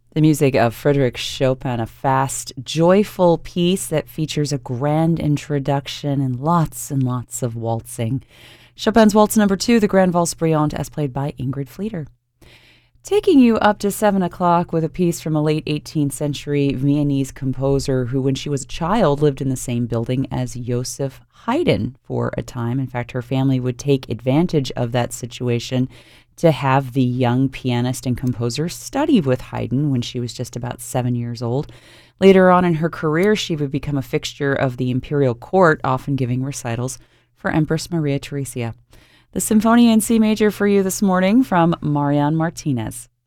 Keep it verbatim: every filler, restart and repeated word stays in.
The music of Frédéric Chopin, a fast, joyful piece that features a grand introduction and lots and lots of waltzing. Chopin's Waltz Number Two, the Grand Valse Brillante, as played by Ingrid Fleeter. Taking you up to seven o'clock with a piece from a late eighteenth century Viennese composer who, when she was a child, lived in the same building as Joseph Haydn for a time. In fact, her family would take advantage of that situation to have the young pianist and composer study with Haydn when she was just about seven years old. Later on in her career, she would become a fixture of the imperial court, often giving recitals for Empress Maria Theresia. The Symphonia in C major for you this morning from Marian Martinez.